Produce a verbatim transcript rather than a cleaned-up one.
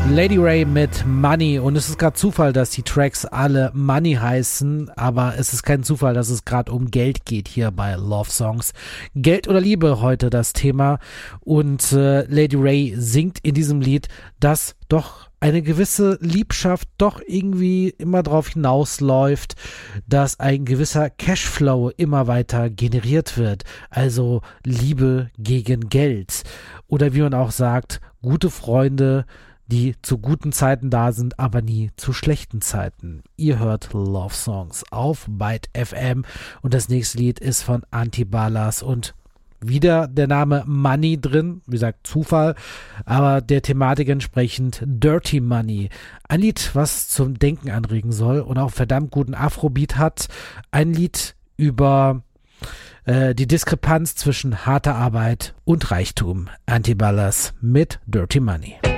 Lady Ray mit Money, und es ist gerade Zufall, dass die Tracks alle Money heißen, aber es ist kein Zufall, dass es gerade um Geld geht hier bei Love Songs. Geld oder Liebe heute das Thema, und äh, Lady Ray singt in diesem Lied, dass doch eine gewisse Liebschaft doch irgendwie immer darauf hinausläuft, dass ein gewisser Cashflow immer weiter generiert wird, also Liebe gegen Geld, oder wie man auch sagt, gute Freunde, die zu guten Zeiten da sind, aber nie zu schlechten Zeiten. Ihr hört Love Songs auf Byte F M, und das nächste Lied ist von Antibalas und wieder der Name Money drin, wie gesagt Zufall, aber der Thematik entsprechend Dirty Money. Ein Lied, was zum Denken anregen soll und auch verdammt guten Afrobeat hat. Ein Lied über äh, die Diskrepanz zwischen harter Arbeit und Reichtum. Antibalas mit Dirty Money.